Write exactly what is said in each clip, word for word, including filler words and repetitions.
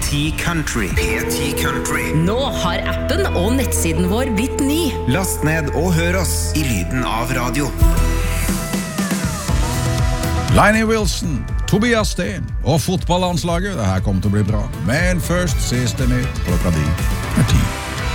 ti Country. P ti Country. Nå har appen og nettsiden vår blitt ny. Last ned og hør oss i lyden av radio. Lainey Wilson, Tobias Sten og fotballandslaget. Det her kommer til å bli bra. Men først siste nytt klokka di er ti.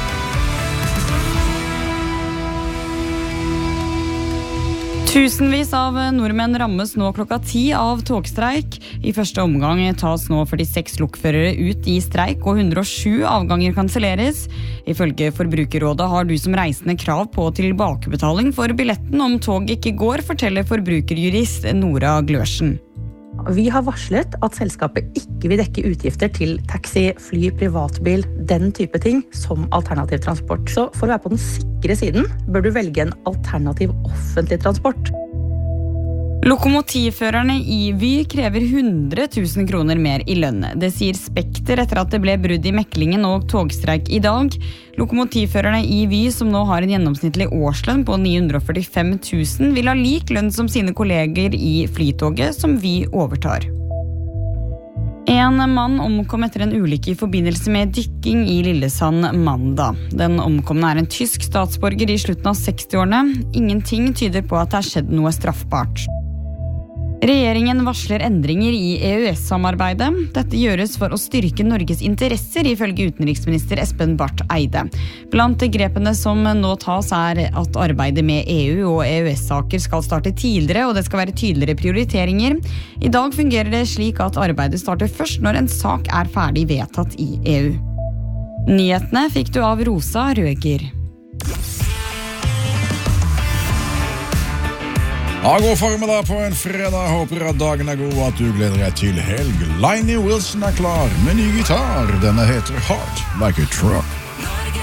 Tusenvis av nordmenn rammes nå klokka ti av togstreik. I første omgang tas nå førtiseks lokførere ut i streik, og hundre og sju avganger kanselleres. Ifølge Forbrukerrådet har du som reisende krav på tilbakebetaling for billetten om tog ikke går, forteller forbrukerjurist Nora Glørsen. Vi har varslet at selskapet ikke vil dekke utgifter til taxi, fly, privatbil, den type ting som alternativ transport. Så for å være på den sikre siden bør du velge en alternativ offentlig transport. Lokomotivførerne i Vy krever hundre tusen kroner mer i lønn. Det sier Spekter etter at det ble brudd i meklingen og togstreik i dag. Lokomotivførerne i Vy, som nå har en gjennomsnittlig årslønn på ni hundre og førtifem tusen, vil ha lik lønn som sine kolleger i Flytoget, som Vy overtar. En mann omkom etter en ulykke i forbindelse med dykking i Lillesand mandag. Den omkomne er en tysk statsborger i slutten av sekstiårene. Ingenting tyder på at det har skjedd noe straffbart. Regjeringen varsler endringer i E U S-samarbeidet. Dette gjøres for å styrke Norges interesser, ifølge utenriksminister Espen Barth Eide. Blant grepene som nå tas er at arbeidet med E U og E U S-saker skal starte tidligere, og det skal være tydeligere prioriteringer. I dag fungerer det slik at arbeidet starter først når en sak er ferdig vedtatt i E U. Nyhetene fikk du av Rosa Røger. Ja, god formiddag på en fredag. Håper at dagen er god og at du gleder deg til helg. Lainey Wilson er klar med ny gitar. Denne heter Heart Like a Truck.